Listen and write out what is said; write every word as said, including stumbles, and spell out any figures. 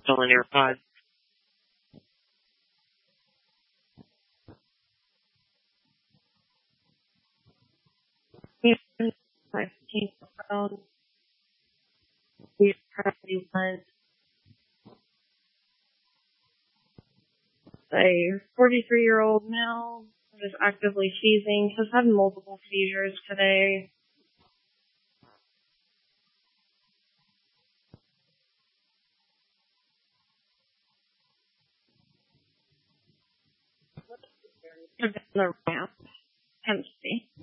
still in AirPods. He's fifteen years old. He's currently was a forty-three-year-old male who is actively seizing. Has had multiple seizures today. The ramp, Tennessee.